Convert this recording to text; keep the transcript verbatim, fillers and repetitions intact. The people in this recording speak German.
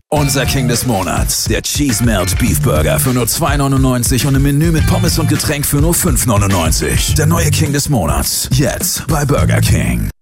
Unser King des Monats, der Cheese Melt Beef Burger für nur zwei neunundneunzig und im Menü mit Pommes und Getränk für nur fünf neunundneunzig. Der neue King des Monats, jetzt bei Burger King.